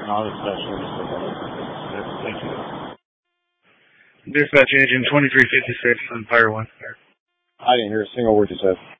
I'll dispatch you. Thank you. Dispatch agent 2356 on Fire 1. I didn't hear a single word you said.